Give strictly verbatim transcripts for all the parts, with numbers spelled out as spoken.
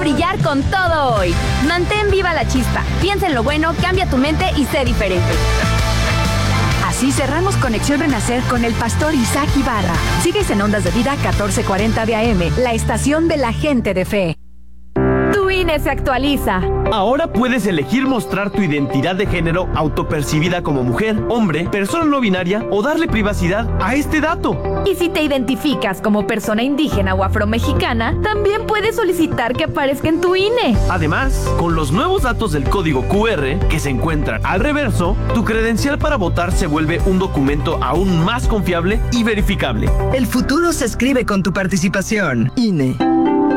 brillar con todo hoy. Mantén viva la chispa. Piensa en lo bueno, cambia tu mente y sé diferente. Así cerramos Conexión Renacer con el pastor Isaac Ibarra. Sigues en Ondas de Vida catorce cuarenta de A M, la estación de la gente de fe. Tu I N E se actualiza. Ahora puedes elegir mostrar tu identidad de género autopercibida como mujer, hombre, persona no binaria o darle privacidad a este dato. Y si te identificas como persona indígena o afromexicana, también puedes solicitar que aparezca en tu I N E. Además, con los nuevos datos del código Q R que se encuentran al reverso, tu credencial para votar se vuelve un documento aún más confiable y verificable. El futuro se escribe con tu participación. I N E.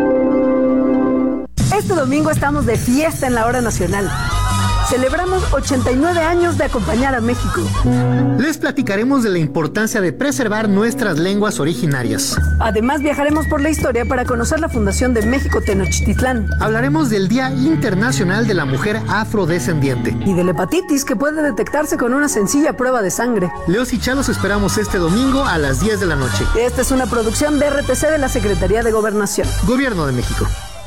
Este domingo estamos de fiesta en la hora nacional. Celebramos ochenta y nueve años de acompañar a México. Les platicaremos de la importancia de preservar nuestras lenguas originarias. Además, viajaremos por la historia para conocer la fundación de México Tenochtitlán. Hablaremos del Día Internacional de la Mujer Afrodescendiente. Y de la hepatitis, que puede detectarse con una sencilla prueba de sangre. Leos y Chalos esperamos este domingo a las diez de la noche. Esta es una producción de R T C de la Secretaría de Gobernación. Gobierno de México.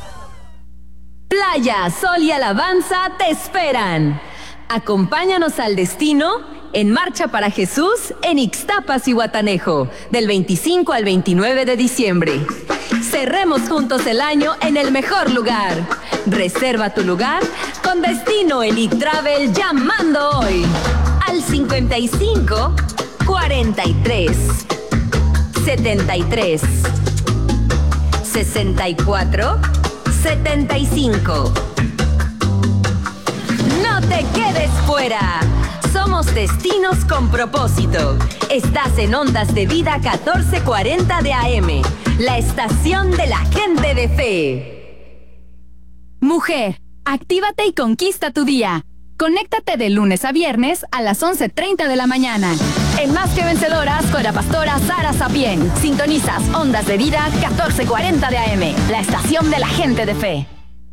Playa, sol y alabanza te esperan. Acompáñanos al destino en Marcha para Jesús en Ixtapas y Guatanejo, del veinticinco al veintinueve de diciembre. Cerremos juntos el año en el mejor lugar. Reserva tu lugar con destino Elite Travel llamando hoy al cincuenta y cinco, cuarenta y tres, setenta y tres, sesenta y cuatro, setenta y cinco. No te quedes fuera. Somos destinos con propósito. Estás en Ondas de Vida catorce cuarenta de A M, la estación de la gente de fe. Mujer, actívate y conquista tu día. Conéctate de lunes a viernes a las once treinta de la mañana. En Más que Vencedoras con la pastora Sara Sapien. Sintonizas Ondas de Vida catorce cuarenta de A M, la estación de la gente de fe.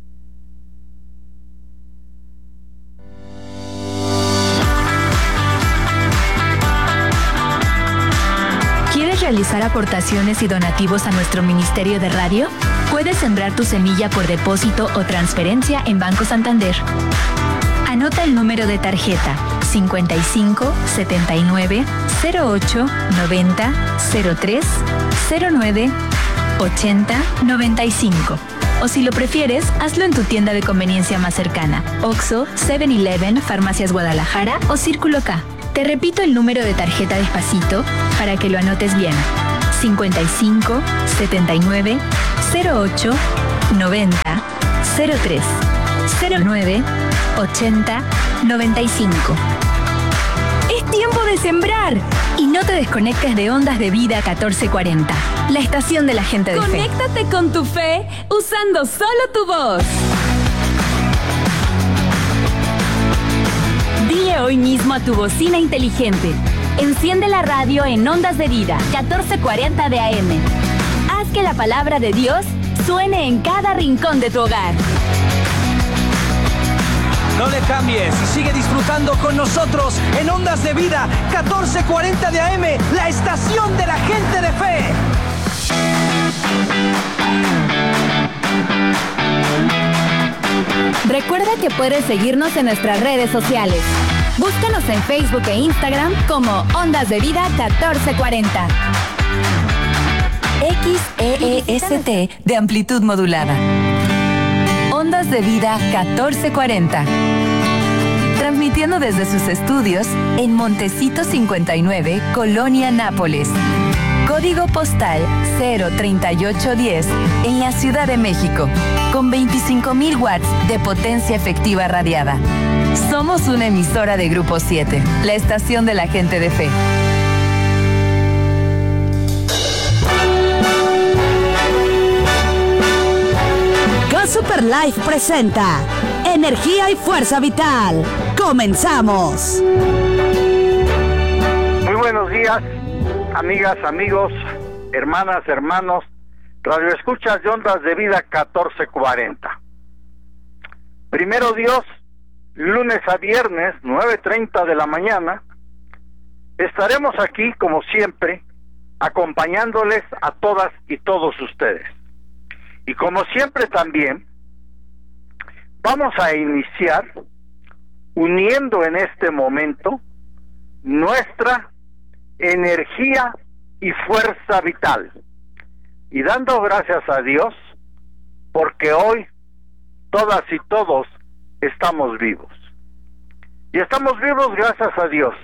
¿Quieres realizar aportaciones y donativos a nuestro ministerio de radio? Puedes sembrar tu semilla por depósito o transferencia en Banco Santander. Anota el número de tarjeta cincuenta y cinco, setenta y nueve, cero ocho, noventa, cero tres, cero nueve, ochenta, noventa y cinco. O si lo prefieres, hazlo en tu tienda de conveniencia más cercana. Oxxo, seven eleven, Farmacias Guadalajara o Círculo K. Te repito el número de tarjeta despacito para que lo anotes bien. cincuenta y cinco, setenta y nueve, cero ocho, noventa, cero tres, cero nueve, ochenta, noventa y cinco. ¡Es tiempo de sembrar! Y no te desconectes de Ondas de Vida catorce cuarenta, la estación de la gente de fe. Conéctate con tu fe usando solo tu voz. Dile hoy mismo a tu bocina inteligente: enciende la radio en Ondas de Vida catorce cuarenta de A M. Haz que la palabra de Dios suene en cada rincón de tu hogar. No le cambies y sigue disfrutando con nosotros en Ondas de Vida catorce cuarenta de A M, la estación de la gente de fe. Recuerda que puedes seguirnos en nuestras redes sociales. Búscanos en Facebook e Instagram como Ondas de Vida catorce cuarenta. X E E S T de amplitud modulada. Ondas de Vida catorce cuarenta. Transmitiendo desde sus estudios en Montecito cincuenta y nueve, Colonia Nápoles. Código postal cero treinta y ocho diez en la Ciudad de México, con veinticinco mil watts de potencia efectiva radiada. Somos una emisora de Grupo siete, la estación de la gente de fe. Go Super Life presenta Energía y Fuerza Vital. ¡Comenzamos! Muy buenos días, amigas, amigos, hermanas, hermanos, radioescuchas de Ondas de Vida catorce cuarenta. Primero Dios, lunes a viernes, nueve treinta de la mañana, estaremos aquí como siempre, acompañándoles a todas y todos ustedes. Y como siempre también, vamos a iniciar uniendo en este momento nuestra energía y fuerza vital y dando gracias a Dios porque hoy todas y todos estamos vivos. Y estamos vivos gracias a Dios.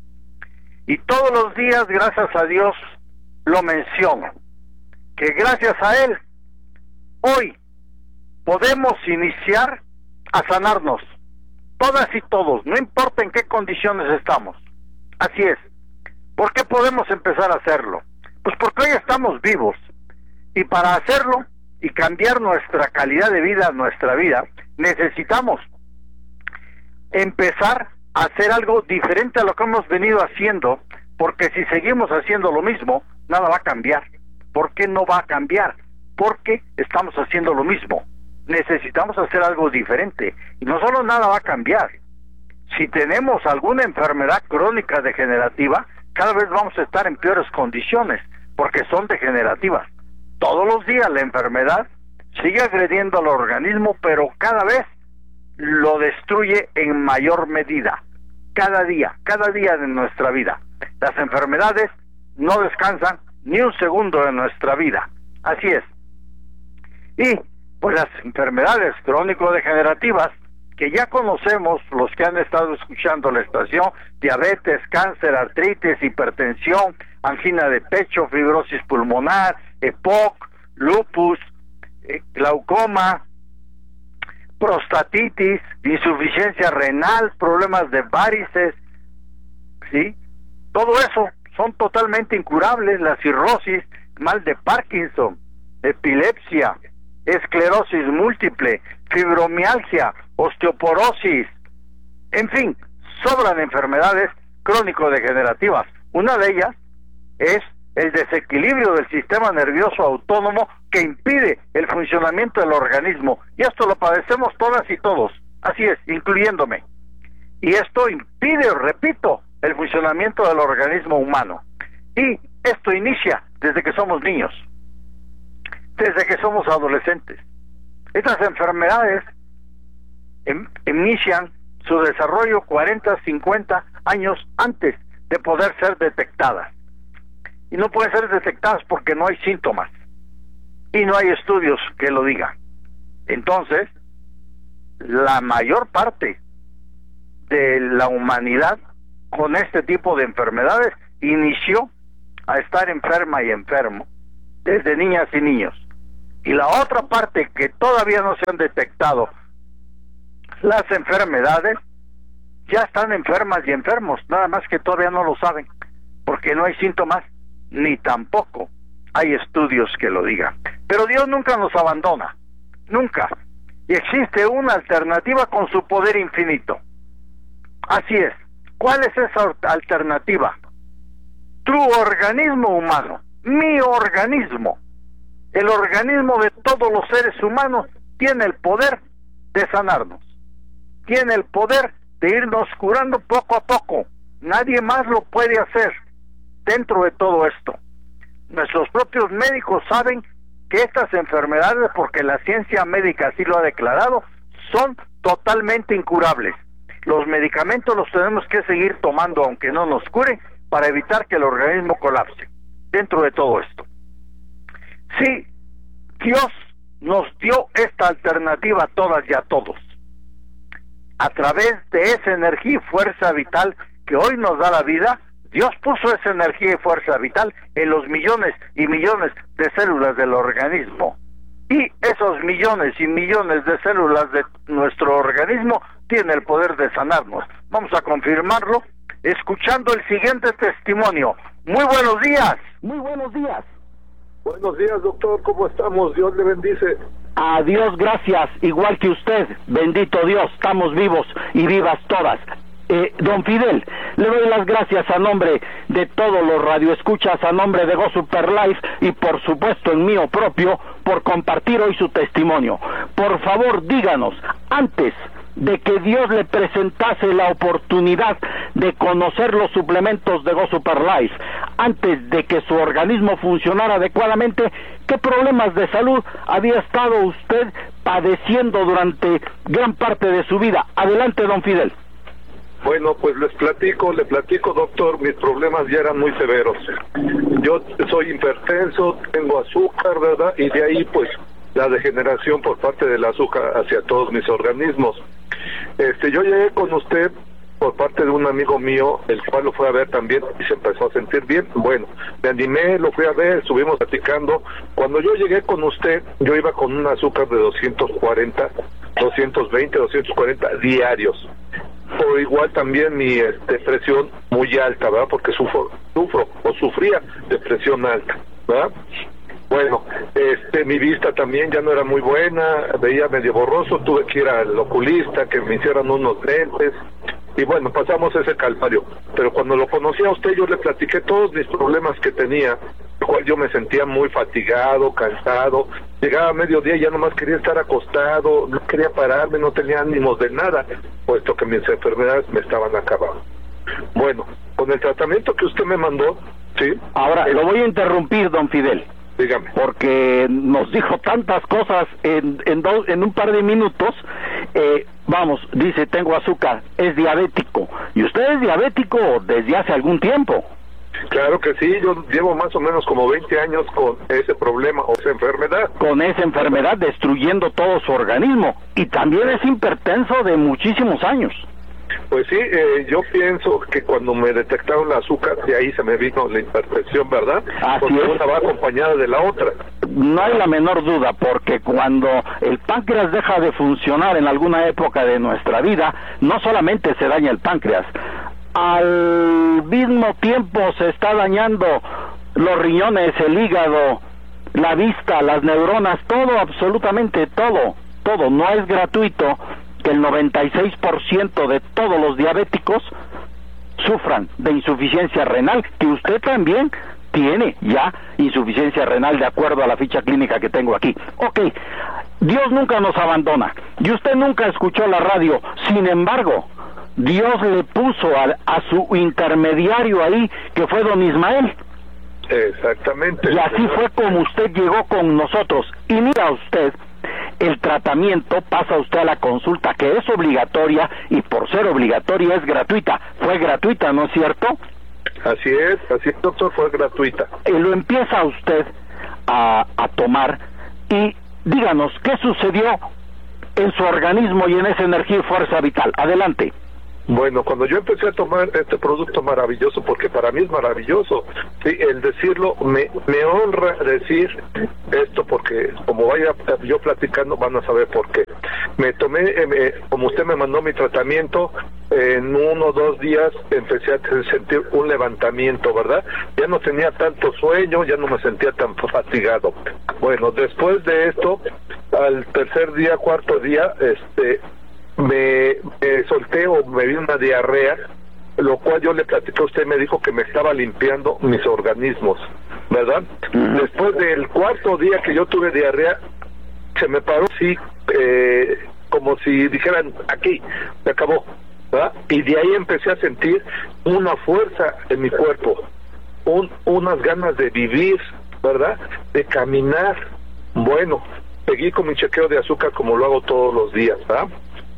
Y todos los días, gracias a Dios, lo menciono. Que gracias a Él, hoy podemos iniciar a sanarnos. Todas y todos, no importa en qué condiciones estamos. Así es. ¿Por qué podemos empezar a hacerlo? Pues porque hoy estamos vivos. Y para hacerlo y cambiar nuestra calidad de vida, nuestra vida, necesitamos empezar a hacer algo diferente a lo que hemos venido haciendo, porque si seguimos haciendo lo mismo, nada va a cambiar. ¿Por qué no va a cambiar? Porque estamos haciendo lo mismo. Necesitamos hacer algo diferente. Y no solo nada va a cambiar. Si tenemos alguna enfermedad crónica degenerativa, cada vez vamos a estar en peores condiciones, porque son degenerativas. Todos los días la enfermedad sigue agrediendo al organismo, pero cada vez lo destruye en mayor medida. Cada día, cada día de nuestra vida. Las enfermedades no descansan ni un segundo de nuestra vida. Así es. Y pues las enfermedades crónico-degenerativas que ya conocemos, los que han estado escuchando la estación: diabetes, cáncer, artritis, hipertensión, angina de pecho, fibrosis pulmonar, E P O C, lupus, eh, glaucoma, prostatitis, insuficiencia renal, problemas de varices, ¿sí? Todo eso son totalmente incurables. La cirrosis, mal de Parkinson, epilepsia, esclerosis múltiple, fibromialgia, osteoporosis, en fin, sobran enfermedades crónico-degenerativas. Una de ellas es el desequilibrio del sistema nervioso autónomo que impide el funcionamiento del organismo, y esto lo padecemos todas y todos, así es, incluyéndome. Y esto impide, repito, el funcionamiento del organismo humano. Y esto inicia desde que somos niños, desde que somos adolescentes. Estas enfermedades em, inician su desarrollo cuarenta, cincuenta años antes de poder ser detectadas. Y no pueden ser detectadas porque no hay síntomas y no hay estudios que lo digan. Entonces, la mayor parte de la humanidad con este tipo de enfermedades inició a estar enferma y enfermo desde niñas y niños. Y la otra parte que todavía no se han detectado las enfermedades, ya están enfermas y enfermos, nada más que todavía no lo saben, porque no hay síntomas ni tampoco hay estudios que lo digan. Pero Dios nunca nos abandona, nunca. Y existe una alternativa con su poder infinito. Así es. ¿Cuál es esa alternativa? Tu organismo humano, mi organismo, el organismo de todos los seres humanos, tiene el poder de sanarnos, tiene el poder de irnos curando poco a poco. Nadie más lo puede hacer dentro de todo esto. Nuestros propios médicos saben que estas enfermedades, porque la ciencia médica así lo ha declarado, son totalmente incurables. Los medicamentos los tenemos que seguir tomando aunque no nos curen, para evitar que el organismo colapse dentro de todo esto. Sí, Dios nos dio esta alternativa a todas y a todos, a través de esa energía y fuerza vital que hoy nos da la vida. Dios puso esa energía y fuerza vital en los millones y millones de células del organismo, y esos millones y millones de células de nuestro organismo tienen el poder de sanarnos. Vamos a confirmarlo escuchando el siguiente testimonio. Muy buenos días. Muy buenos días. Buenos días, doctor, ¿cómo estamos? Dios le bendice. A Dios gracias, igual que usted. Bendito Dios, estamos vivos y vivas todas. Eh, don Fidel, le doy las gracias a nombre de todos los radioescuchas, a nombre de Go Super Life y por supuesto en mío propio, por compartir hoy su testimonio. Por favor, díganos, antes de que Dios le presentase la oportunidad de conocer los suplementos de Go Super Life antes de que su organismo funcionara adecuadamente, ¿qué problemas de salud había estado usted padeciendo durante gran parte de su vida? Adelante, don Fidel. Bueno, pues les platico, le platico, doctor, mis problemas ya eran muy severos. Yo soy hipertenso, tengo azúcar, ¿verdad? Y de ahí, pues, la degeneración por parte del azúcar hacia todos mis organismos. Este, yo llegué con usted por parte de un amigo mío, el cual lo fue a ver también y se empezó a sentir bien. Bueno, me animé, lo fui a ver, estuvimos platicando. Cuando yo llegué con usted, yo iba con un azúcar de doscientos cuarenta, doscientos veinte, doscientos cuarenta diarios. O igual también mi este, presión muy alta, ¿verdad? Porque sufro, sufro o sufría de presión alta, ¿verdad? Bueno, este, mi vista también ya no era muy buena, veía medio borroso, tuve que ir al oculista, que me hicieran unos lentes, y bueno, pasamos ese calvario. Pero cuando lo conocí a usted, yo le platiqué todos mis problemas que tenía, el cual yo me sentía muy fatigado, cansado, llegaba a mediodía y ya nomás quería estar acostado, no quería pararme, no tenía ánimos de nada, puesto que mis enfermedades me estaban acabando. Bueno, con el tratamiento que usted me mandó, ¿sí? Ahora, lo voy a interrumpir, don Fidel. Dígame. Porque nos dijo tantas cosas en en, dos, en un par de minutos. Eh, vamos, dice, tengo azúcar, es diabético. ¿Y usted es diabético desde hace algún tiempo? Claro que sí, yo llevo más o menos como veinte años con ese problema o esa enfermedad. Con esa enfermedad destruyendo todo su organismo. Y también es hipertenso de muchísimos años. Pues sí, eh, yo pienso que cuando me detectaron el azúcar, de ahí se me vino la hipertensión, ¿verdad? Así porque es. una va acompañada de la otra. No hay la menor duda, porque cuando el páncreas deja de funcionar en alguna época de nuestra vida, no solamente se daña el páncreas, al mismo tiempo se está dañando los riñones, el hígado, la vista, las neuronas, todo, absolutamente todo, todo. No es gratuito que el noventa y seis por ciento de todos los diabéticos sufran de insuficiencia renal, que usted también tiene ya insuficiencia renal de acuerdo a la ficha clínica que tengo aquí. Ok, Dios nunca nos abandona, y usted nunca escuchó la radio, sin embargo, Dios le puso a, a su intermediario ahí, que fue don Ismael. Exactamente. Y así fue como usted llegó con nosotros. Y mira usted, el tratamiento pasa usted a la consulta, que es obligatoria, y por ser obligatoria es gratuita. Fue gratuita, ¿no es cierto? Así es, así es, doctor, fue gratuita. Y lo empieza usted a, a tomar, y díganos, ¿qué sucedió en su organismo y en esa energía y fuerza vital? Adelante. Bueno, cuando yo empecé a tomar este producto maravilloso, porque para mí es maravilloso, sí, el decirlo, me, me honra decir esto, porque como vaya yo platicando van a saber por qué. Me tomé, eh, me, como usted me mandó mi tratamiento, en uno o dos días empecé a sentir un levantamiento, ¿verdad? Ya no tenía tanto sueño, ya no me sentía tan fatigado. Bueno, después de esto, al tercer día, cuarto día, este... Me, me solté o me vi una diarrea, lo cual yo le platiqué a usted, me dijo que me estaba limpiando mis organismos, ¿verdad? Uh-huh. Después del cuarto día que yo tuve diarrea, se me paró, sí, eh, como si dijeran, aquí, se acabó, ¿verdad? Y de ahí empecé a sentir una fuerza en mi cuerpo, un, unas ganas de vivir, ¿verdad? De caminar. Bueno, seguí con mi chequeo de azúcar como lo hago todos los días, ¿verdad?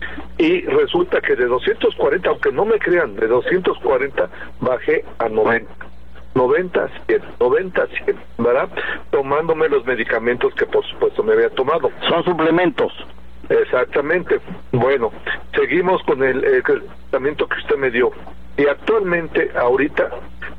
Y resulta que de doscientos cuarenta, aunque no me crean, de doscientos cuarenta bajé a noventa, noventa, cien, noventa, cien, ¿verdad? Tomándome los medicamentos que por supuesto me había tomado. Son suplementos. Exactamente. Bueno, seguimos con el, el tratamiento que usted me dio. Y actualmente, ahorita,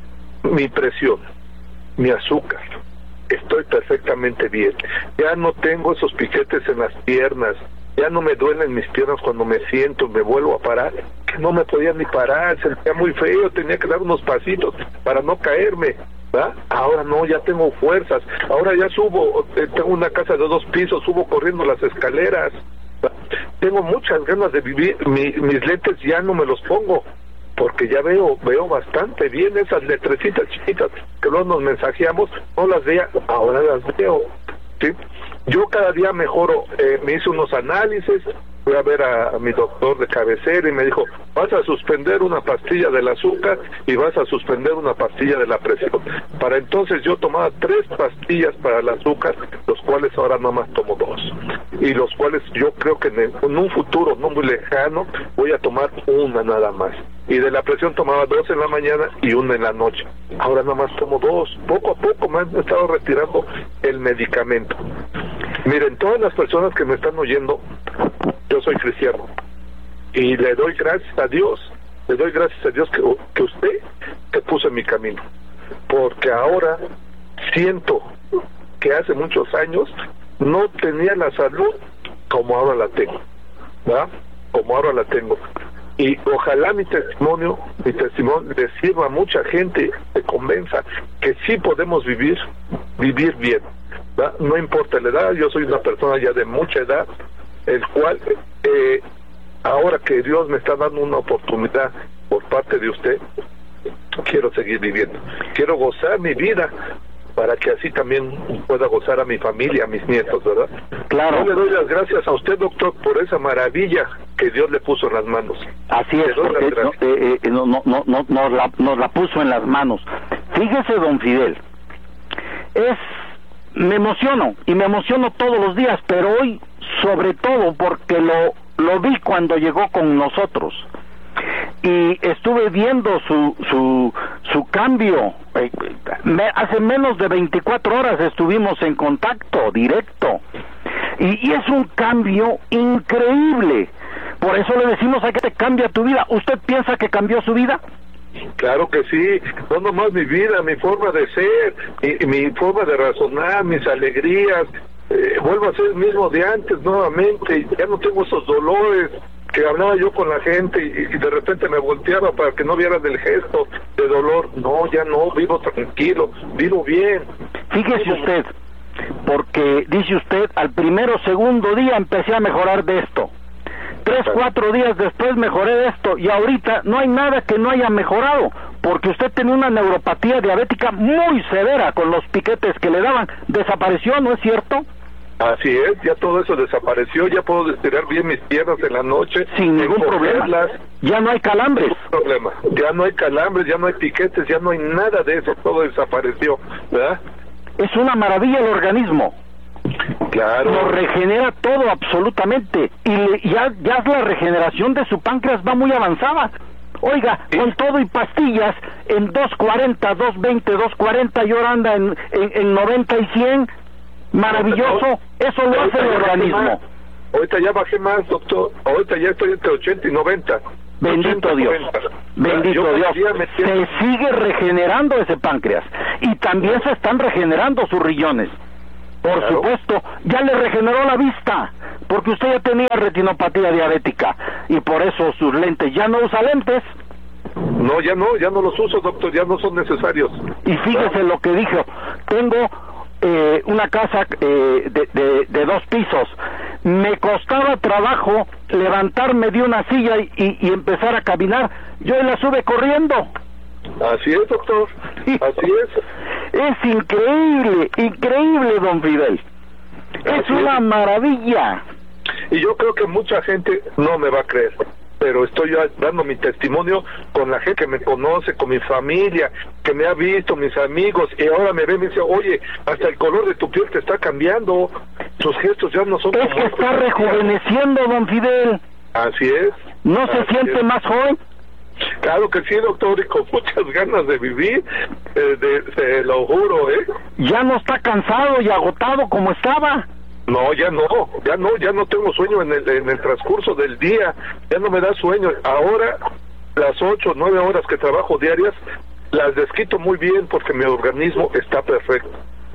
mi presión, mi azúcar, estoy perfectamente bien. Ya no tengo esos piquetes en las piernas. Ya no me duelen mis piernas cuando me siento, me vuelvo a parar, que no me podía ni parar, sentía muy feo, tenía que dar unos pasitos para no caerme, ¿verdad? Ahora no, ya tengo fuerzas, ahora ya subo, tengo una casa de dos pisos, subo corriendo las escaleras, ¿verdad? Tengo muchas ganas de vivir, Mi, mis lentes ya no me los pongo, porque ya veo, veo bastante bien esas letrecitas chiquitas que luego nos mensajeamos, no las veía, ahora las veo, ¿sí? Yo cada día mejoro, eh, me hice unos análisis, fui a ver a, a mi doctor de cabecera y me dijo, vas a suspender una pastilla del azúcar y vas a suspender una pastilla de la presión. Para entonces yo tomaba tres pastillas para el azúcar, los cuales ahora nomás tomo dos. Y los cuales yo creo que en, el, en un futuro no muy lejano voy a tomar una nada más. Y de la presión tomaba dos en la mañana y una en la noche. Ahora nada más tomo dos. Poco a poco me han estado retirando el medicamento. Miren, todas las personas que me están oyendo, yo soy cristiano. Y le doy gracias a Dios, le doy gracias a Dios que, que usted te puso en mi camino. Porque ahora siento que hace muchos años no tenía la salud como ahora la tengo. ¿Verdad? Como ahora la tengo. Y ojalá mi testimonio, mi testimonio le sirva a mucha gente, se convenza que sí podemos vivir, vivir bien, ¿verdad? No importa la edad, yo soy una persona ya de mucha edad, el cual eh, ahora que Dios me está dando una oportunidad por parte de usted, quiero seguir viviendo, quiero gozar mi vida, para que así también pueda gozar a mi familia, a mis nietos, ¿verdad? Claro. Yo le doy las gracias a usted, doctor, por esa maravilla que Dios le puso en las manos. Así es, porque no, eh, eh, no, no, no, no, nos, la, nos la puso en las manos. Fíjese, don Fidel, es, me emociono, y me emociono todos los días, pero hoy, sobre todo, porque lo, lo vi cuando llegó con nosotros. Y estuve viendo su su su cambio. Eh, me, hace menos de veinticuatro horas estuvimos en contacto directo y, y es un cambio increíble. Por eso le decimos a que te cambia tu vida. ¿Usted piensa que cambió su vida? Claro que sí, no nomás mi vida, mi forma de ser, mi, mi forma de razonar, mis alegrías, eh, vuelvo a ser el mismo de antes nuevamente, ya no tengo esos dolores que hablaba yo con la gente y, y de repente me volteaba para que no vieran el gesto de dolor. No, ya no, vivo tranquilo, vivo bien. Fíjese usted, porque dice usted, al primero o segundo día empecé a mejorar de esto. Tres, cuatro días después mejoré de esto y ahorita no hay nada que no haya mejorado, porque usted tenía una neuropatía diabética muy severa con los piquetes que le daban. ¿Desapareció, no es cierto? Así es, ya todo eso desapareció, ya puedo estirar bien mis piernas en la noche. Sin ningún problema. Ya no hay calambres. Sin problema. Ya no hay calambres, ya no hay piquetes, ya no hay nada de eso, todo desapareció, ¿verdad? Es una maravilla el organismo. Claro. Lo regenera todo absolutamente. Y le, ya, ya la regeneración de su páncreas va muy avanzada. Oiga, ¿sí? Con todo y pastillas, en dos cuarenta, dos veinte, dos cuarenta, y ahora anda en, en, en noventa y cien. Maravilloso, eso lo hace el organismo. Ahorita ya bajé más, doctor. Ahorita ya estoy entre ochenta y noventa. Bendito Dios, bendito Dios. Se sigue regenerando ese páncreas y también se están regenerando sus riñones. Por claro. Supuesto, ya le regeneró la vista, porque usted ya tenía retinopatía diabética y por eso sus lentes, ¿ya no usa lentes? No, ya no, ya no los uso, doctor, ya no son necesarios. Y fíjese lo que dijo, tengo eh, una casa eh, de, de, de dos pisos, me costaba trabajo levantarme de una silla y, y, y empezar a caminar, yo la sube corriendo. Así es, doctor, así es. Es increíble, increíble, don Fidel. Es así una es. Maravilla. Y yo creo que mucha gente no me va a creer, pero estoy dando mi testimonio con la gente que me conoce, con mi familia, que me ha visto, mis amigos, y ahora me ven y me dice, oye, hasta el color de tu piel te está cambiando, tus gestos ya no son es como... que está rejuveneciendo, don Fidel. Así es. ¿No se siente es. más joven? Claro que sí, doctor, y con muchas ganas de vivir, eh, de, se lo juro, ¿eh? ¿Ya no está cansado y agotado como estaba? No, ya no, ya no, ya no tengo sueño en el, en el transcurso del día, ya no me da sueño. Ahora, las ocho, nueve horas que trabajo diarias, las desquito muy bien porque mi organismo está perfecto.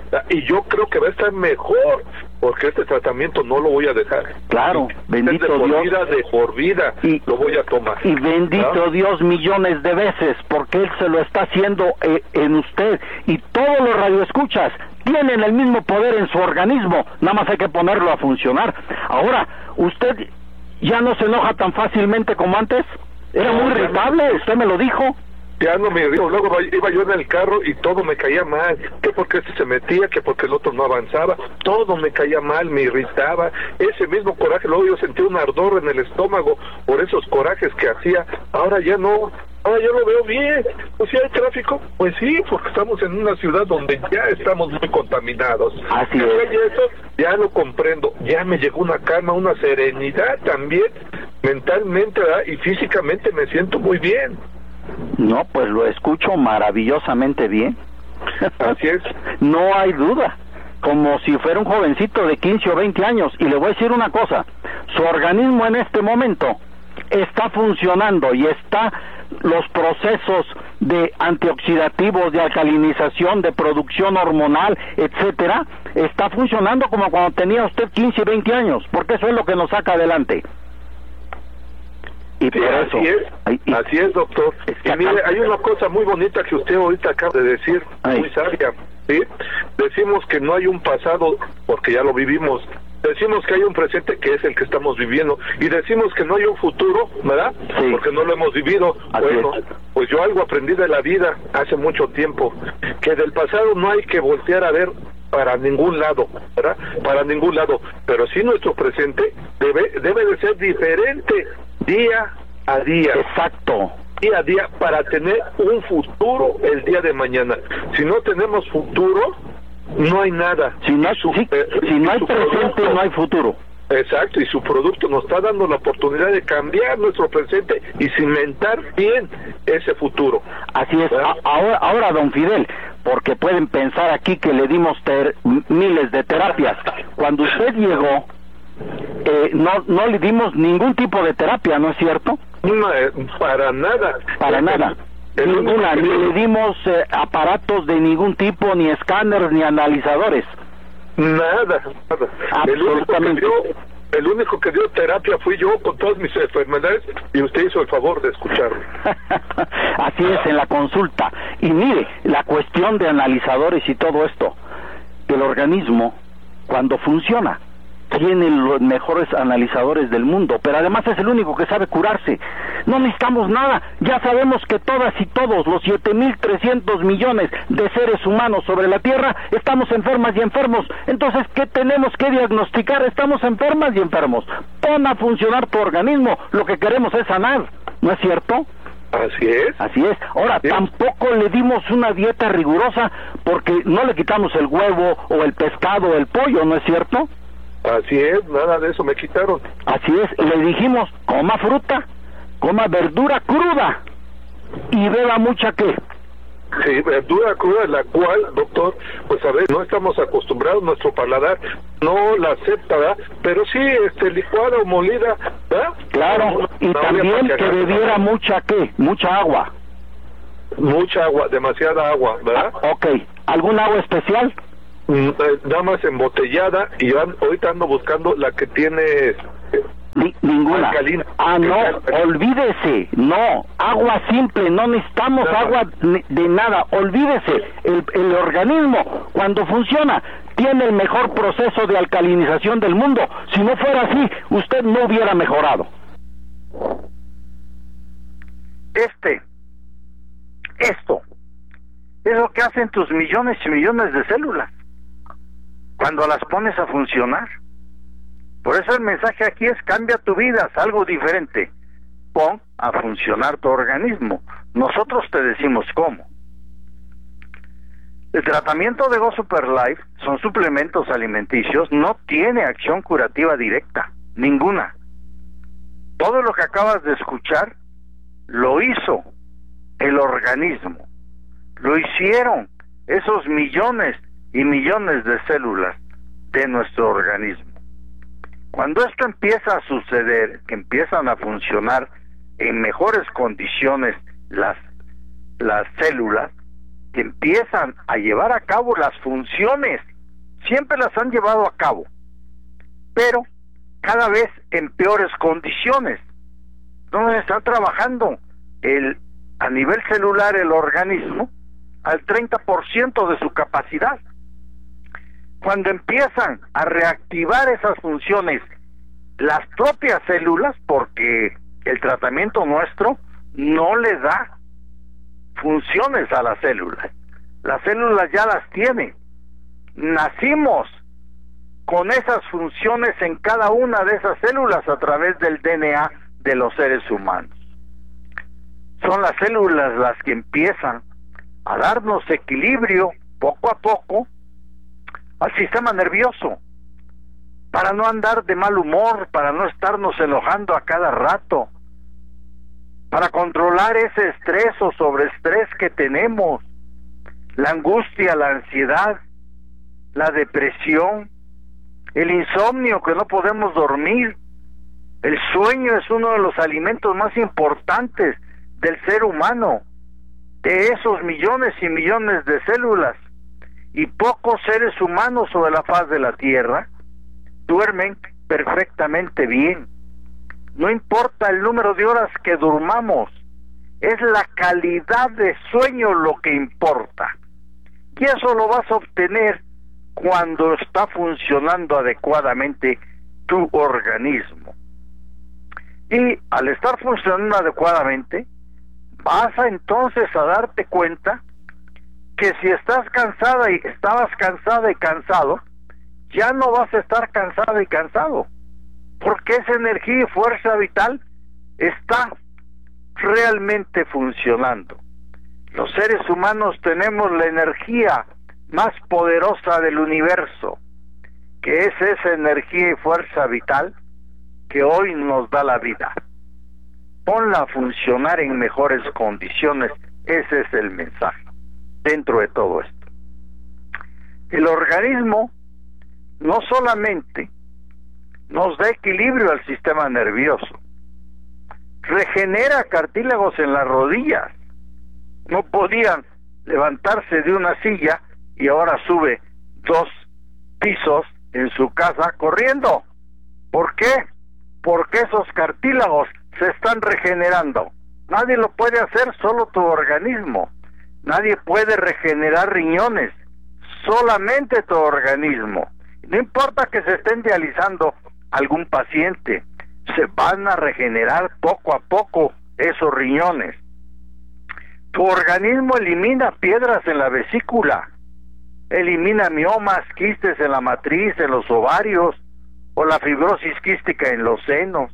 Y yo creo que va a estar mejor, porque este tratamiento no lo voy a dejar. Claro, y bendito de por Dios. Vida, de por vida, y, lo voy a tomar. Y bendito ¿no? Dios millones de veces, porque Él se lo está haciendo eh, en usted. Y todos los radioescuchas tienen el mismo poder en su organismo, nada más hay que ponerlo a funcionar. Ahora, ¿usted ya no se enoja tan fácilmente como antes? Era muy irritable, usted me lo dijo. Ya no me río, luego iba yo en el carro y todo me caía mal, que porque este se metía, que porque el otro no avanzaba, todo me caía mal, me irritaba, ese mismo coraje, luego yo sentía un ardor en el estómago por esos corajes que hacía, ahora ya no, ahora ya lo veo bien. Pues si hay tráfico, pues sí, porque estamos en una ciudad donde ya estamos muy contaminados. Así es. es. Y eso ya lo comprendo, ya me llegó una calma, una serenidad también, mentalmente, ¿verdad? Y físicamente me siento muy bien. No, pues lo escucho maravillosamente bien. Así es. No hay duda. Como si fuera un jovencito de quince o veinte años. Y le voy a decir una cosa. Su organismo en este momento está funcionando y está los procesos de antioxidativos, de alcalinización, de producción hormonal, etcétera, está funcionando como cuando tenía usted quince, veinte años, porque eso es lo que nos saca adelante. Y sí, por así eso, es, ay, y, así es, doctor. Y mire, hay una cosa muy bonita que usted ahorita acaba de decir, ay. muy sabia, ¿sí? Decimos que no hay un pasado porque ya lo vivimos. Decimos que hay un presente que es el que estamos viviendo y decimos que no hay un futuro, ¿verdad? Sí. Porque no lo hemos vivido. Así bueno, es. Pues yo algo aprendí de la vida hace mucho tiempo, que del pasado no hay que voltear a ver para ningún lado, ¿verdad? Para ningún lado, pero sí nuestro presente debe debe de ser diferente día a día. Exacto. Día a día para tener un futuro el día de mañana. Si no tenemos futuro, no hay nada. Si no, su, sí, eh, si no hay presente, producto, no hay futuro. Exacto, y su producto nos está dando la oportunidad de cambiar nuestro presente y cimentar bien ese futuro. Así es. A, ahora, ahora, don Fidel, porque pueden pensar aquí que le dimos ter, miles de terapias. Cuando usted llegó, eh, no, no le dimos ningún tipo de terapia, ¿no es cierto? No, eh, para nada. Para el, nada. El Ninguna, ni le dimos eh, aparatos de ningún tipo, ni escáneres, ni analizadores. Nada, nada. Absolutamente. El único, que dio, el único que dio terapia fui yo con todas mis enfermedades y usted hizo el favor de escucharme. Así es, en la consulta. Y mire, la cuestión de analizadores y todo esto, el organismo, cuando funciona, tiene los mejores analizadores del mundo, pero además es el único que sabe curarse. No necesitamos nada, ya sabemos que todas y todos los siete mil trescientos millones de seres humanos sobre la Tierra estamos enfermas y enfermos. Entonces, ¿qué tenemos que diagnosticar? Estamos enfermas y enfermos. Pon a funcionar tu organismo, lo que queremos es sanar, ¿no es cierto? Así es. Así es. Ahora, ¿sí? Tampoco le dimos una dieta rigurosa porque no le quitamos el huevo o el pescado o el pollo, ¿no es cierto? Así es, nada de eso me quitaron. Así es, le dijimos, coma fruta, coma verdura cruda y beba mucha ¿qué? Sí, verdura cruda, la cual, doctor, pues a ver, no estamos acostumbrados, nuestro paladar no la acepta, ¿verdad? Pero sí, este, licuada o molida, ¿verdad? Claro, y no, también que bebiera mucha ¿qué? Mucha agua. Mucha agua, demasiada agua, ¿verdad? Ah, ok, ¿algún agua especial? Nada más embotellada y yo ahorita ando buscando la que tiene Ni, ninguna alcalina. Ah, no, olvídese, no, agua simple, no necesitamos nada. agua de nada, olvídese, el, el organismo cuando funciona tiene el mejor proceso de alcalinización del mundo. Si no fuera así, usted no hubiera mejorado. Este, esto, es lo que hacen tus millones y millones de células cuando las pones a funcionar. Por eso el mensaje aquí es: cambia tu vida, haz algo diferente, pon a funcionar tu organismo. Nosotros te decimos cómo. El tratamiento de Go Super Life son suplementos alimenticios, no tiene acción curativa directa, ninguna. Todo lo que acabas de escuchar lo hizo el organismo, lo hicieron esos millones y millones de células de nuestro organismo. Cuando esto empieza a suceder, que empiezan a funcionar en mejores condiciones las, las células, que empiezan a llevar a cabo las funciones, siempre las han llevado a cabo, pero cada vez en peores condiciones, donde está trabajando el, a nivel celular el organismo al treinta por ciento de su capacidad. Cuando empiezan a reactivar esas funciones las propias células, porque el tratamiento nuestro no le da funciones a las células. Las células ya las tienen. Nacimos con esas funciones en cada una de esas células a través del D N A de los seres humanos. Son las células las que empiezan a darnos equilibrio poco a poco al sistema nervioso, para no andar de mal humor, para no estarnos enojando a cada rato, para controlar ese estrés o sobreestrés que tenemos, la angustia, la ansiedad, la depresión, el insomnio, que no podemos dormir. El sueño es uno de los alimentos más importantes del ser humano, de esos millones y millones de células, y pocos seres humanos sobre la faz de la tierra duermen perfectamente bien. No importa el número de horas que durmamos, es la calidad de sueño lo que importa, y eso lo vas a obtener cuando está funcionando adecuadamente tu organismo. Y al estar funcionando adecuadamente, vas a entonces a darte cuenta que si estás cansada y estabas cansada y cansado, ya no vas a estar cansada y cansado, porque esa energía y fuerza vital está realmente funcionando. Los seres humanos tenemos la energía más poderosa del universo, que es esa energía y fuerza vital que hoy nos da la vida. Ponla a funcionar en mejores condiciones. Ese es el mensaje dentro de todo esto. El organismo no solamente nos da equilibrio al sistema nervioso, regenera cartílagos en las rodillas. No podían levantarse de una silla y ahora sube dos pisos en su casa corriendo. ¿Por qué? Porque esos cartílagos se están regenerando. Nadie lo puede hacer, solo tu organismo. Nadie puede regenerar riñones, solamente tu organismo. No importa que se estén dializando algún paciente, se van a regenerar poco a poco esos riñones. Tu organismo elimina piedras en la vesícula, elimina miomas, quistes en la matriz, en los ovarios, o la fibrosis quística en los senos.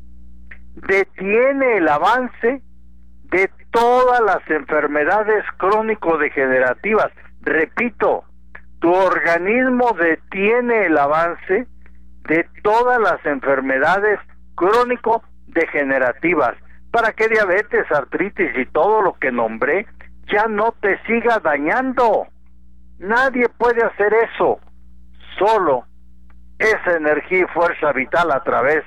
Detiene el avance de todas las enfermedades crónico-degenerativas. Repito, tu organismo detiene el avance de todas las enfermedades crónico-degenerativas, para que diabetes, artritis y todo lo que nombré ya no te siga dañando. Nadie puede hacer eso, solo esa energía y fuerza vital a través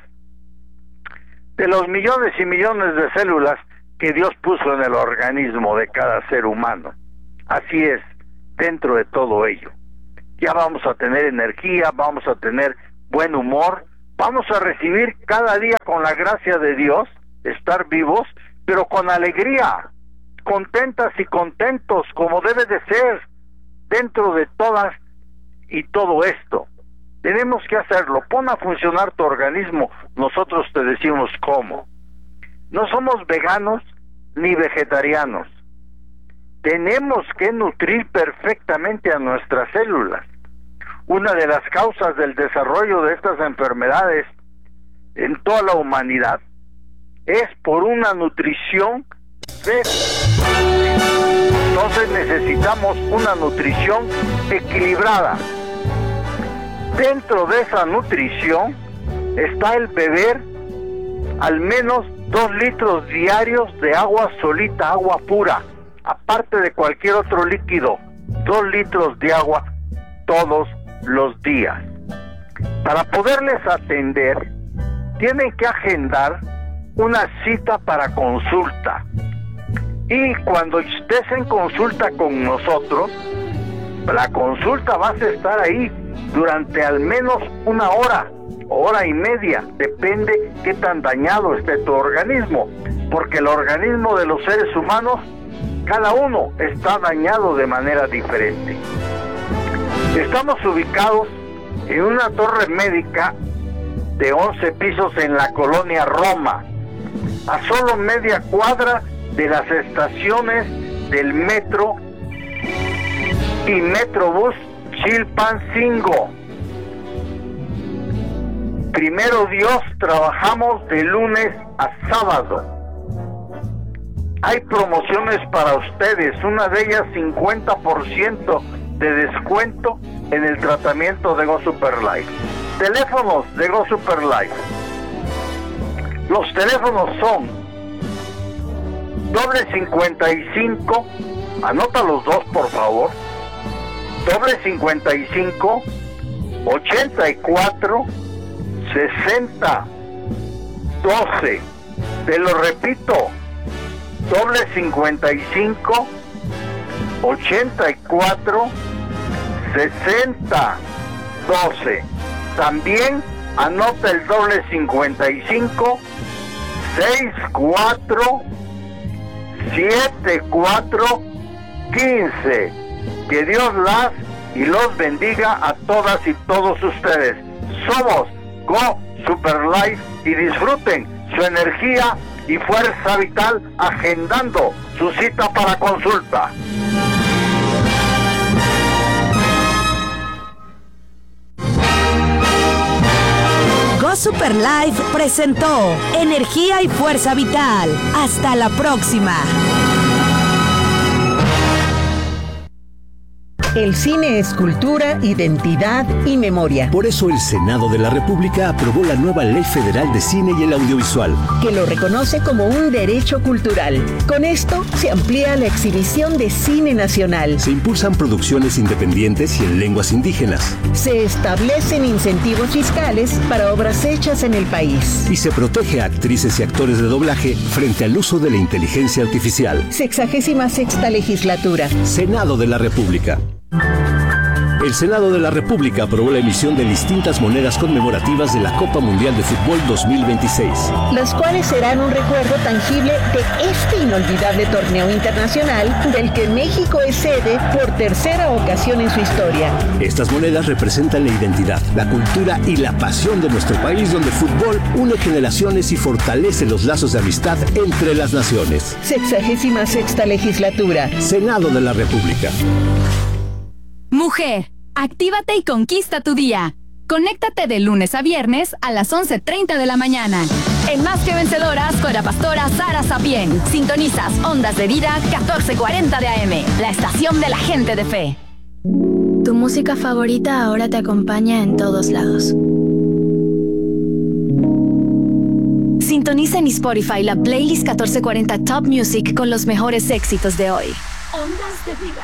de los millones y millones de células que Dios puso en el organismo de cada ser humano. Así es, dentro de todo ello. Ya vamos a tener energía, vamos a tener buen humor, vamos a recibir cada día con la gracia de Dios, estar vivos, pero con alegría, contentas y contentos, como debe de ser, dentro de todas y todo esto. Tenemos que hacerlo. Pon a funcionar tu organismo, nosotros te decimos cómo. No somos veganos ni vegetarianos. Tenemos que nutrir perfectamente a nuestras células. Una de las causas del desarrollo de estas enfermedades en toda la humanidad es por una nutrición débil. Entonces necesitamos una nutrición equilibrada. Dentro de esa nutrición está el beber al menos dos litros diarios de agua solita, agua pura, aparte de cualquier otro líquido, dos litros de agua todos los días. Para poderles atender, tienen que agendar una cita para consulta. Y cuando estés en consulta con nosotros, la consulta vas a estar ahí durante al menos una hora, hora y media, depende qué tan dañado esté tu organismo, porque el organismo de los seres humanos, cada uno está dañado de manera diferente. Estamos ubicados en una torre médica de once pisos en la colonia Roma, a solo media cuadra de las estaciones del metro y Metrobús Chilpancingo. Primero Dios, trabajamos de lunes a sábado. Hay promociones para ustedes, una de ellas cincuenta por ciento de descuento en el tratamiento de Go Super Life. Teléfonos de Go Super Life. Los teléfonos son doble cincuenta y cinco, anota los dos por favor, doble cincuenta y cinco, ochenta y cuatro, sesenta, doce. Te lo repito, doble cincuenta y cinco, ochenta y cuatro, sesenta, doce. También anota el doble cincuenta y cinco, seis cuatro, siete cuatro, quince. Que Dios las y los bendiga a todas y todos ustedes. Somos Go Super Life y disfruten su energía y fuerza vital agendando su cita para consulta. Go Super Life presentó Energía y Fuerza Vital. Hasta la próxima. El cine es cultura, identidad y memoria. Por eso el Senado de la República aprobó la nueva Ley Federal de Cine y el Audiovisual, que lo reconoce como un derecho cultural. Con esto se amplía la exhibición de cine nacional. Se impulsan producciones independientes y en lenguas indígenas. Se establecen incentivos fiscales para obras hechas en el país. Y se protege a actrices y actores de doblaje frente al uso de la inteligencia artificial. Sexagésima sexta legislatura. Senado de la República. El Senado de la República aprobó la emisión de distintas monedas conmemorativas de la Copa Mundial de Fútbol dos mil veintiséis. Las cuales serán un recuerdo tangible de este inolvidable torneo internacional del que México es sede por tercera ocasión en su historia. Estas monedas representan la identidad, la cultura y la pasión de nuestro país, donde el fútbol une generaciones y fortalece los lazos de amistad entre las naciones. Sexagésima sexta legislatura. Senado de la República. Mujer, actívate y conquista tu día. Conéctate de lunes a viernes a las once treinta de la mañana. En Más que Vencedoras con la pastora Sara Sapien. Sintonizas Ondas de Vida catorce cuarenta de A M, la estación de la gente de fe. Tu música favorita ahora te acompaña en todos lados. Sintoniza en Spotify la playlist catorce cuarenta Top Music con los mejores éxitos de hoy. Ondas de Vida.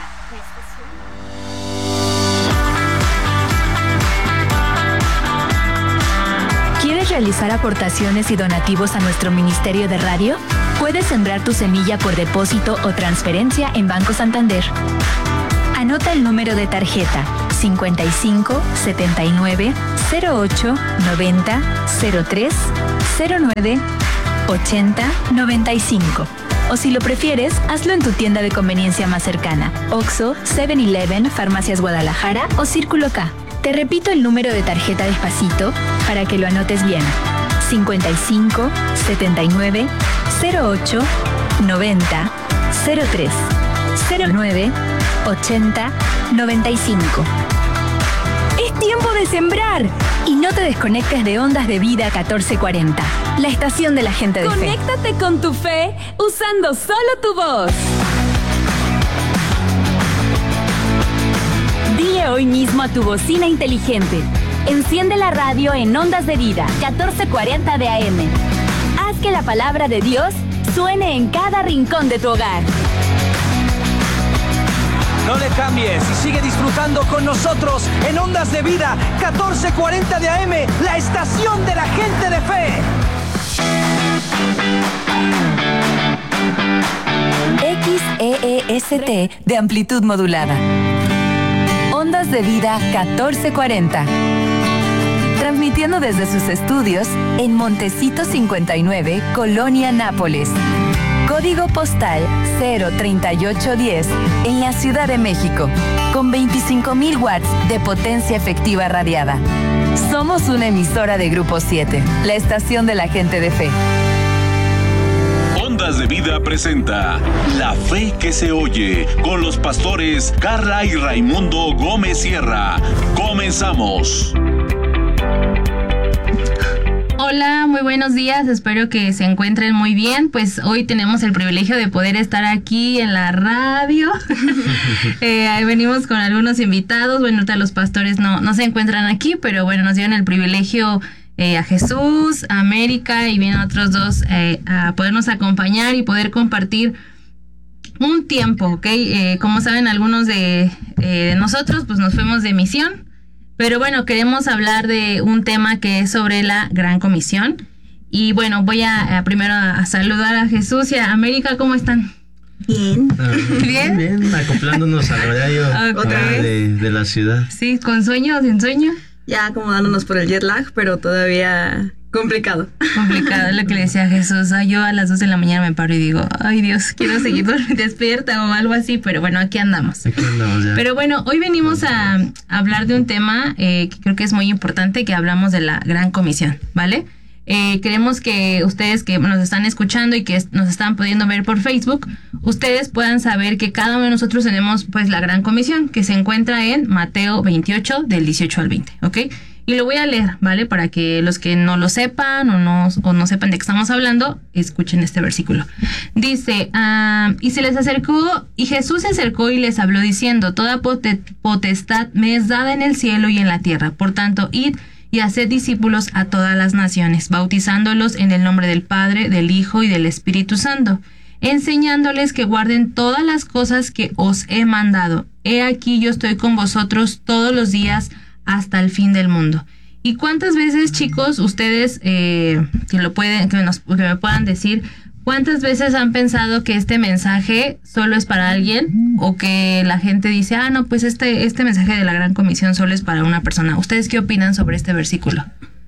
¿Quieres realizar aportaciones y donativos a nuestro Ministerio de Radio? Puedes sembrar tu semilla por depósito o transferencia en Banco Santander. Anota el número de tarjeta cincuenta y cinco, setenta y nueve, cero ocho, noventa, cero tres, cero nueve, ochenta, noventa y cinco. O si lo prefieres, hazlo en tu tienda de conveniencia más cercana. Oxxo, seven eleven, Farmacias Guadalajara o Círculo K. Te repito el número de tarjeta despacito para que lo anotes bien. cincuenta y cinco, setenta y nueve, cero ocho, noventa, cero tres, cero nueve, ochenta, noventa y cinco. ¡Es tiempo de sembrar! Y no te desconectes de Ondas de Vida catorce cuarenta, la estación de la gente de fe. Conéctate con tu fe usando solo tu voz. Dile hoy mismo a tu bocina inteligente: enciende la radio en Ondas de Vida catorce cuarenta de A M. Haz que la palabra de Dios suene en cada rincón de tu hogar. No le cambies y sigue disfrutando con nosotros en Ondas de Vida catorce cuarenta de A M, la estación de la gente de fe. X E E S T de amplitud modulada. Ondas de Vida catorce cuarenta. Transmitiendo desde sus estudios en Montecito cincuenta y nueve, Colonia Nápoles. Código postal cero treinta y ocho diez en la Ciudad de México, con veinticinco mil watts de potencia efectiva radiada. Somos una emisora de Grupo siete, la estación de la gente de fe. Ondas de Vida presenta La Fe que se oye con los pastores Carla y Raimundo Gómez Sierra. Comenzamos. Hola, muy buenos días, espero que se encuentren muy bien. Pues hoy tenemos el privilegio de poder estar aquí en la radio. eh, venimos con algunos invitados, bueno, ahorita los pastores no, no se encuentran aquí, pero bueno, nos dieron el privilegio eh, a Jesús, a América y vienen otros dos eh, a podernos acompañar y poder compartir un tiempo, ¿ok? Eh, como saben algunos de, eh, de nosotros, pues nos fuimos de misión. Pero bueno, queremos hablar de un tema que es sobre la Gran Comisión. Y bueno, voy a, a primero a, a saludar a Jesús y a América. ¿Cómo están? Bien. Uh, ¿Bien? Bien, acoplándonos al horario okay. de, de la ciudad. Sí, ¿con sueño o sin sueño? Ya acomodándonos por el jet lag, pero todavía complicado. Complicado, es lo que le decía a Jesús. Ay, yo a las dos de la mañana me paro y digo, ay Dios, quiero seguir despierta o algo así, pero bueno, aquí andamos. Aquí andamos ya. Pero bueno, hoy venimos a, a hablar de un tema eh, que creo que es muy importante, que hablamos de la Gran Comisión, ¿vale? Eh, queremos que ustedes que nos están escuchando y que nos están pudiendo ver por Facebook, ustedes puedan saber que cada uno de nosotros tenemos pues la Gran Comisión, que se encuentra en Mateo veintiocho, del dieciocho al veinte, ¿ok? Y lo voy a leer, ¿vale? Para que los que no lo sepan o no, o no sepan de qué estamos hablando, escuchen este versículo. Dice, uh, y se les acercó, y Jesús se acercó y les habló diciendo, toda potestad me es dada en el cielo y en la tierra. Por tanto, id y haced discípulos a todas las naciones, bautizándolos en el nombre del Padre, del Hijo y del Espíritu Santo, enseñándoles que guarden todas las cosas que os he mandado. He aquí yo estoy con vosotros todos los días hasta el fin del mundo. ¿Y cuántas veces, chicos, ustedes eh, que lo pueden, que, nos, que me puedan decir, cuántas veces han pensado que este mensaje solo es para alguien o que la gente dice, ah, no, pues este, este mensaje de la Gran Comisión solo es para una persona? ¿Ustedes qué opinan sobre este versículo?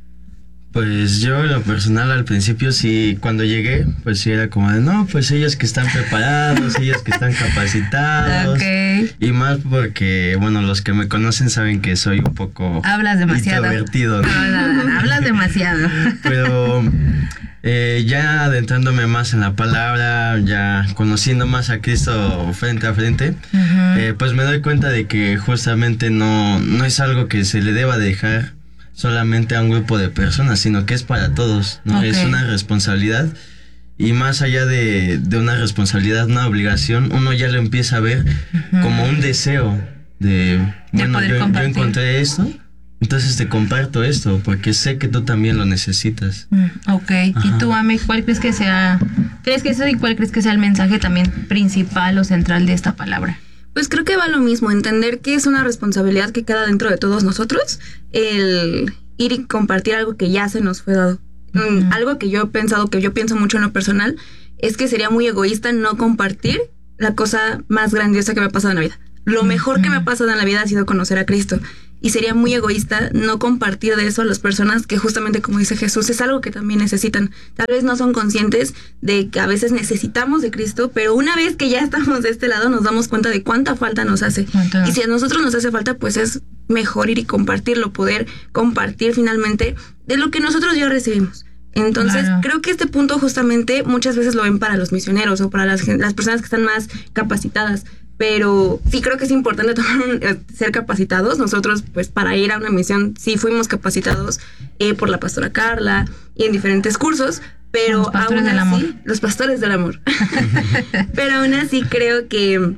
Pues yo en lo personal al principio sí, cuando llegué, pues sí era como de, no, pues ellos que están preparados, ellos que están capacitados. Okay. Y más porque, bueno, los que me conocen saben que soy un poco Hablas demasiado. introvertido, ¿no? No, no, no, hablas demasiado. Pero eh, ya adentrándome más en la palabra, ya conociendo más a Cristo frente a frente, uh-huh. eh, pues me doy cuenta de que justamente no, no es algo que se le deba dejar solamente a un grupo de personas, sino que es para todos, ¿no? Okay. Es una responsabilidad, y más allá de, de una responsabilidad, una obligación, uno ya lo empieza a ver uh-huh. como un deseo de, de bueno, yo, yo encontré esto, entonces te comparto esto, porque sé que tú también lo necesitas. Mm, ok, Ajá. ¿Y tú, Ame, cuál crees que sea, crees que eso y cuál crees que sea el mensaje también principal o central de esta palabra? Pues creo que va lo mismo, entender que es una responsabilidad que queda dentro de todos nosotros, el ir y compartir algo que ya se nos fue dado. Uh-huh. Mm, algo que yo he pensado, que yo pienso mucho en lo personal, es que sería muy egoísta no compartir la cosa más grandiosa que me ha pasado en la vida. Lo mejor uh-huh. que me ha pasado en la vida ha sido conocer a Cristo. Y sería muy egoísta no compartir de eso a las personas que justamente, como dice Jesús, es algo que también necesitan. Tal vez no son conscientes de que a veces necesitamos de Cristo, pero una vez que ya estamos de este lado nos damos cuenta de cuánta falta nos hace. Entonces, y si a nosotros nos hace falta, pues es mejor ir y compartirlo, poder compartir finalmente de lo que nosotros ya recibimos. Entonces, claro. creo que este punto justamente muchas veces lo ven para los misioneros o para las, las personas que están más capacitadas. Pero sí creo que es importante tomar un, ser capacitados. Nosotros, pues, para ir a una misión, sí fuimos capacitados eh, por la pastora Carla y en diferentes cursos, pero los pastores aún del así, amor. Los pastores del amor. Pero aún así creo que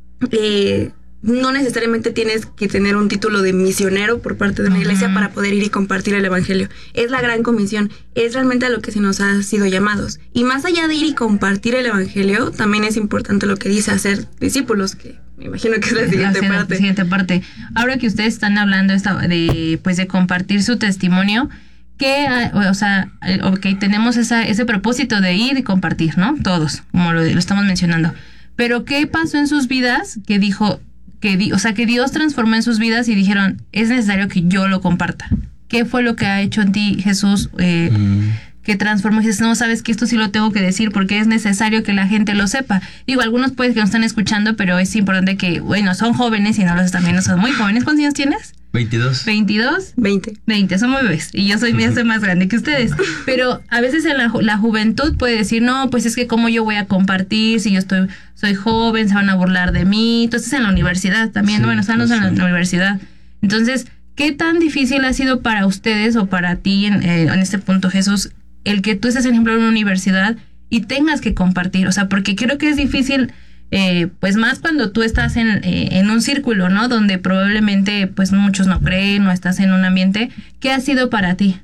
eh, no necesariamente tienes que tener un título de misionero por parte de una uh-huh. iglesia para poder ir y compartir el evangelio. Es la Gran Comisión, es realmente a lo que se nos ha sido llamados. Y más allá de ir y compartir el evangelio, también es importante lo que dice hacer discípulos, que me imagino que es la siguiente la parte. siguiente parte. Ahora que ustedes están hablando esta, de pues de compartir su testimonio, que, o sea, ok, tenemos esa, ese propósito de ir y compartir, ¿no? Todos, como lo, lo estamos mencionando. Pero ¿qué pasó en sus vidas que dijo... Que di, o sea, que Dios transformó en sus vidas y dijeron, es necesario que yo lo comparta? ¿Qué fue lo que ha hecho en ti, Jesús, eh, mm. que transformó? Y dices, no, sabes que esto sí lo tengo que decir porque es necesario que la gente lo sepa. Digo, algunos pueden que no están escuchando, pero es importante que, bueno, son jóvenes y no los están viendo, son muy jóvenes. ¿Cuántos años tienes? veintidós. ¿veintidós? veinte. veinte, somos bebés. Y yo soy, uh-huh. soy más grande que ustedes. Pero a veces en la, la juventud puede decir, no, pues es que cómo yo voy a compartir si yo estoy soy joven, se van a burlar de mí. Entonces en la universidad también, sí, bueno, estamos sí. en la universidad. Entonces, ¿qué tan difícil ha sido para ustedes o para ti en, eh, en este punto, Jesús, el que tú estés, por ejemplo, en una universidad y tengas que compartir? O sea, porque creo que es difícil... Eh, pues más cuando tú estás en, eh, en un círculo, ¿no? Donde probablemente pues muchos no creen o estás en un ambiente. ¿Qué ha sido para ti?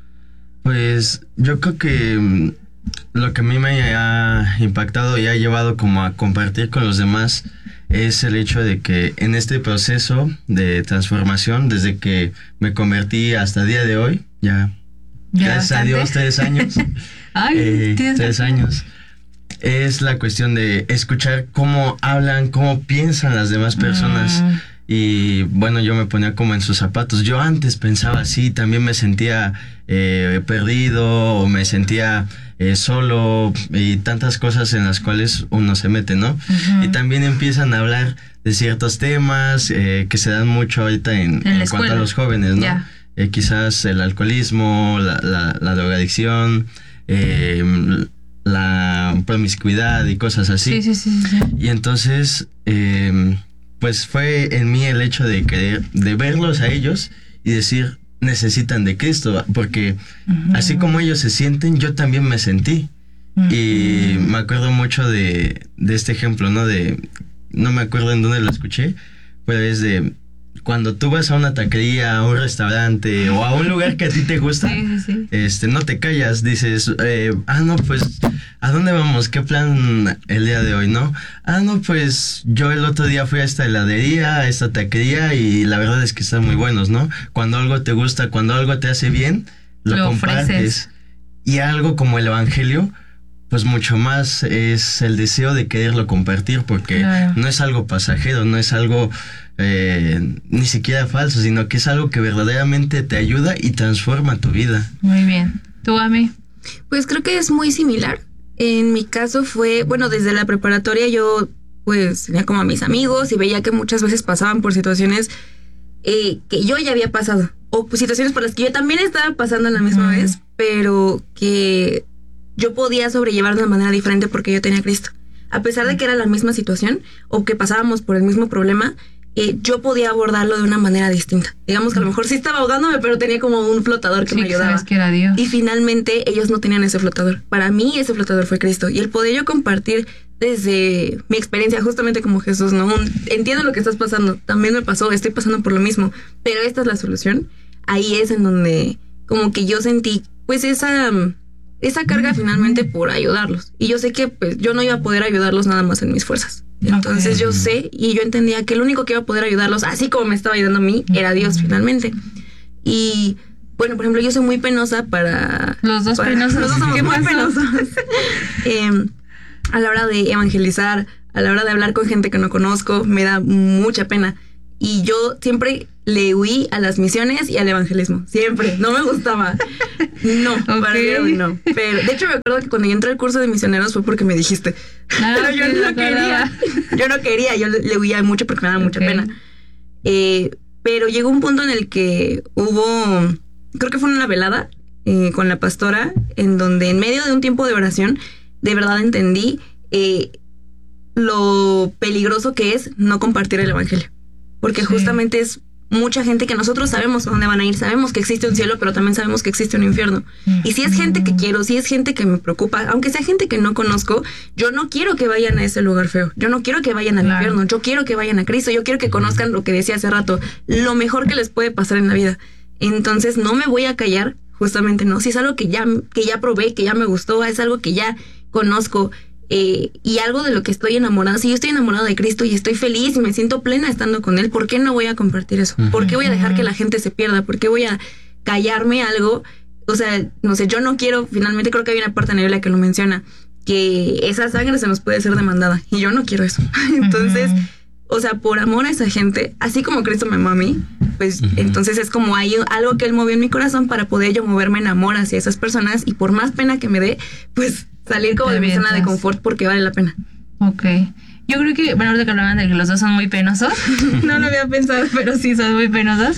Pues yo creo que lo que a mí me ha impactado y ha llevado como a compartir con los demás es el hecho de que en este proceso de transformación, desde que me convertí hasta el día de hoy, ya, ya gracias a Dios, tres años. Ay, eh, tres años. Es la cuestión de escuchar cómo hablan, cómo piensan las demás personas. Mm. Y bueno, yo me ponía como en sus zapatos. Yo antes pensaba así, también me sentía eh, perdido o me sentía eh, solo y tantas cosas en las cuales uno se mete, ¿no? Uh-huh. Y también empiezan a hablar de ciertos temas eh, que se dan mucho ahorita en, en, en cuanto a los jóvenes, ¿no? Yeah. Eh, quizás el alcoholismo, la, la, la drogadicción, eh, la promiscuidad y cosas así. Sí, sí, sí, sí. Y entonces, eh, pues fue en mí el hecho de querer, de verlos a ellos y decir, necesitan de Cristo, porque uh-huh. así como ellos se sienten, yo también me sentí. Uh-huh. Y me acuerdo mucho de, de este ejemplo, ¿no? De, no me acuerdo en dónde lo escuché, pero es de... Cuando tú vas a una taquería, a un restaurante o a un lugar que a ti te gusta, sí, sí, sí. este, no te callas, dices, eh, ah, no, pues, ¿a dónde vamos? ¿Qué plan el día de hoy, no? Ah, no, pues, yo el otro día fui a esta heladería, a esta taquería y la verdad es que están muy buenos, ¿no? Cuando algo te gusta, cuando algo te hace bien, lo, lo compartes. Ofreces. Y algo como el evangelio, pues mucho más es el deseo de quererlo compartir, porque claro. no es algo pasajero, no es algo... Eh, ni siquiera falso, sino que es algo que verdaderamente te ayuda y transforma tu vida. Muy bien. ¿Tú, Ami? Pues creo que es muy similar. En mi caso fue, bueno, desde la preparatoria yo pues tenía como a mis amigos y veía que muchas veces pasaban por situaciones eh, que yo ya había pasado, o pues, situaciones por las que yo también estaba pasando a la misma uh-huh. vez, pero que yo podía sobrellevar de una manera diferente porque yo tenía a Cristo. A pesar de que era la misma situación o que pasábamos por el mismo problema, Eh, yo podía abordarlo de una manera distinta. Digamos que a lo mejor sí estaba ahogándome, pero tenía como un flotador que sí, me ayudaba. Sabes que era Dios. Y finalmente ellos no tenían ese flotador. Para mí ese flotador fue Cristo. Y el poder yo compartir desde mi experiencia, justamente como Jesús, ¿no? Un, entiendo lo que estás pasando, también me pasó, estoy pasando por lo mismo, pero esta es la solución. Ahí es en donde como que yo sentí pues esa... esa carga finalmente por ayudarlos. Y yo sé que pues yo no iba a poder ayudarlos nada más en mis fuerzas. Entonces okay. yo sé y yo entendía que el único que iba a poder ayudarlos, así como me estaba ayudando a mí, era Dios finalmente. Y bueno, por ejemplo, yo soy muy penosa para... Los dos para, penosos. Los dos somos muy penosos. eh, a la hora de evangelizar, a la hora de hablar con gente que no conozco, me da mucha pena. Y yo siempre le huí a las misiones y al evangelismo. Siempre. No me gustaba. No, okay. para mí no. Pero, de hecho, me acuerdo que cuando yo entré al curso de misioneros fue porque me dijiste. Ah, pero yo no quería. Yo no quería. Yo le, le huía mucho porque me daba mucha okay. pena. Eh, pero llegó un punto en el que hubo... Creo que fue una velada eh, con la pastora, en donde en medio de un tiempo de oración, de verdad entendí eh, lo peligroso que es no compartir el evangelio. Porque sí. justamente es mucha gente que nosotros sabemos a dónde van a ir, sabemos que existe un cielo, pero también sabemos que existe un infierno. Mm. Y si es gente que quiero, si es gente que me preocupa, aunque sea gente que no conozco, yo no quiero que vayan a ese lugar feo. Yo no quiero que vayan al claro. infierno. Yo quiero que vayan a Cristo. Yo quiero que conozcan lo que decía hace rato, lo mejor que les puede pasar en la vida. Entonces no me voy a callar, justamente no. Si es algo que ya, que ya probé, que ya me gustó, es algo que ya conozco, Eh, y algo de lo que estoy enamorada, si yo estoy enamorada de Cristo y estoy feliz y me siento plena estando con Él, ¿por qué no voy a compartir eso? Uh-huh. ¿Por qué voy a dejar que la gente se pierda? ¿Por qué voy a callarme algo? O sea, no sé, yo no quiero, finalmente creo que hay una parte en la Biblia que lo menciona, que esa sangre se nos puede ser demandada, y yo no quiero eso. Entonces, uh-huh. o sea, por amor a esa gente, así como Cristo me amó a mí, pues uh-huh. entonces es como hay algo que Él movió en mi corazón para poder yo moverme en amor hacia esas personas, y por más pena que me dé, pues salir como de mi zona de confort porque vale la pena. Ok. Yo creo que, bueno, ahorita que hablaban de que los dos son muy penosos, no lo había pensado, pero sí son muy penosos.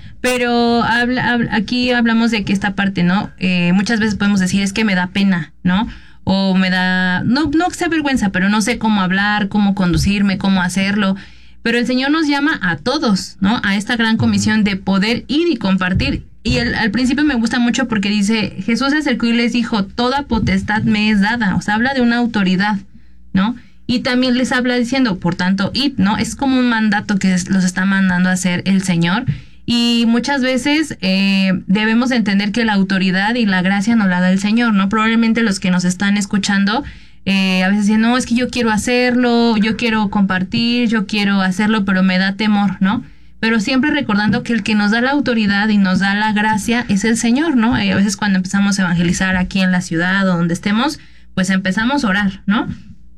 Pero habla, habla, aquí hablamos de que esta parte, ¿no? Eh, muchas veces podemos decir, es que me da pena, ¿no? O me da, no, no sea vergüenza, pero no sé cómo hablar, cómo conducirme, cómo hacerlo. Pero el Señor nos llama a todos, ¿no? A esta gran comisión de poder ir y compartir. Y el, al principio me gusta mucho porque dice, Jesús se acercó y les dijo, toda potestad me es dada. O sea, habla de una autoridad, ¿no? Y también les habla diciendo, por tanto, id, ¿no? Es como un mandato que los está mandando a hacer el Señor. Y muchas veces eh, debemos entender que la autoridad y la gracia nos la da el Señor, ¿no? Probablemente los que nos están escuchando eh, a veces dicen, no, es que yo quiero hacerlo, yo quiero compartir, yo quiero hacerlo, pero me da temor, ¿no? Pero siempre recordando que el que nos da la autoridad y nos da la gracia es el Señor, ¿no? Y a veces cuando empezamos a evangelizar aquí en la ciudad o donde estemos, pues empezamos a orar, ¿no?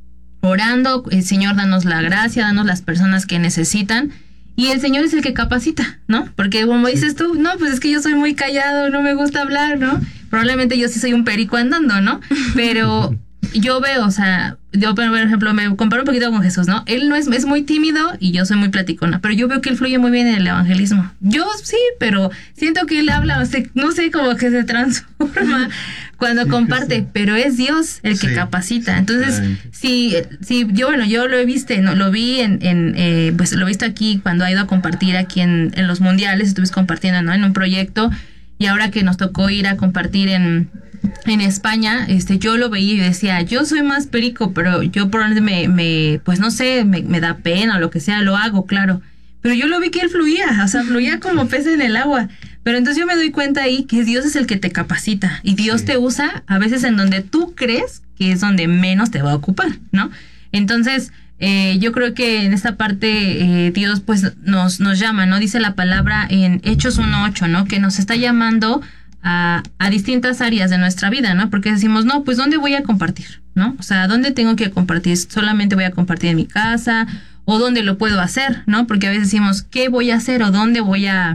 Orando, el Señor, danos la gracia, danos las personas que necesitan. Y el Señor es el que capacita, ¿no? Porque como dices tú, no, pues es que yo soy muy callado, no me gusta hablar, ¿no? Probablemente yo sí soy un perico andando, ¿no? Pero yo veo, o sea, yo por ejemplo me comparo un poquito con Jesús, ¿no? Él no es, es muy tímido y yo soy muy platicona, pero yo veo que él fluye muy bien en el evangelismo. Yo sí, pero siento que él habla, o sea, no sé, como que se transforma cuando sí, comparte, sí. Pero es Dios el que sí, capacita. Entonces, sí, sí, yo, bueno, yo lo he visto, no, lo vi en, en eh, pues lo he visto aquí cuando ha ido a compartir aquí en, en los mundiales, estuvimos compartiendo, ¿no? En un proyecto, y ahora que nos tocó ir a compartir en, en España, este, yo lo veía y decía, yo soy más perico, pero yo probablemente me, me pues no sé, me, me da pena o lo que sea, lo hago, claro. Pero yo lo vi que él fluía, o sea, fluía como pez en el agua. Pero entonces yo me doy cuenta ahí que Dios es el que te capacita y Dios sí. te usa a veces en donde tú crees que es donde menos te va a ocupar, ¿no? Entonces, eh, yo creo que en esta parte eh, Dios pues nos, nos llama, ¿no? Dice la palabra en Hechos uno ocho, ¿no? Que nos está llamando a, a distintas áreas de nuestra vida, ¿no? Porque decimos, no, pues ¿dónde voy a compartir? ¿No? O sea, ¿dónde tengo que compartir? ¿Solamente voy a compartir en mi casa? ¿O dónde lo puedo hacer? ¿No? Porque a veces decimos, ¿qué voy a hacer? ¿O dónde voy a...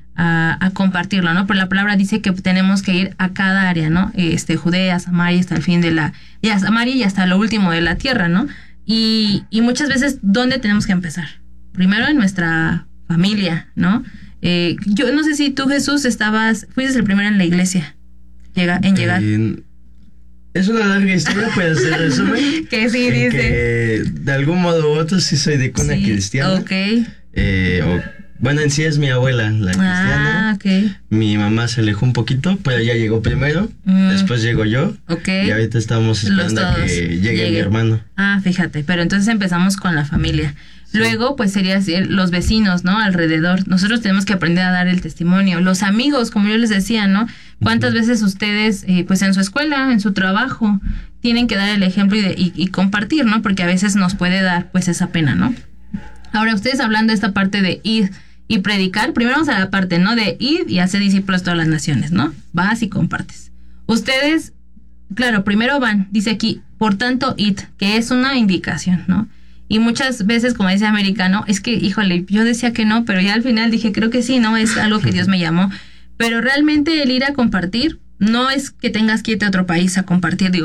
A, a compartirlo, ¿no? Pero la palabra dice que tenemos que ir a cada área, ¿no? Este, Judea, Samaria, hasta el fin de la... Y a Samaria y hasta lo último de la tierra, ¿no? Y, y muchas veces, ¿dónde tenemos que empezar? Primero en nuestra familia, ¿no? Eh, yo no sé si tú, Jesús, estabas... Fuiste el primero en la iglesia llega, en llegar. Eh, es una larga historia, puede ser resumen. Que sí, dice. Que de algún modo u otro sí soy de cuna sí, cristiana. Ok. Eh, o, Bueno, en sí es mi abuela, la cristiana. Ah, ok. Mi mamá se alejó un poquito, pero ella llegó primero. Mm. Después llego yo. Ok. Y ahorita estamos esperando a que llegue, llegue mi hermano. Ah, fíjate. Pero entonces empezamos con la familia. Sí. Luego, pues sería los vecinos, ¿no? Alrededor. Nosotros tenemos que aprender a dar el testimonio. Los amigos, como yo les decía, ¿no? ¿Cuántas uh-huh. veces ustedes, eh, pues en su escuela, en su trabajo, tienen que dar el ejemplo y, de, y, y compartir, ¿no? Porque a veces nos puede dar, pues, esa pena, ¿no? Ahora, ustedes hablando de esta parte de ir y predicar, primero vamos a la parte, ¿no? De ir y hacer discípulos a todas las naciones, ¿no? Vas y compartes. Ustedes, claro, primero van, dice aquí, por tanto, id, que es una indicación, ¿no? Y muchas veces, como dice americano, es que, híjole, yo decía que no, pero ya al final dije, creo que sí, ¿no? Es algo que Dios me llamó. Pero realmente el ir a compartir no es que tengas que irte a otro país a compartir, digo,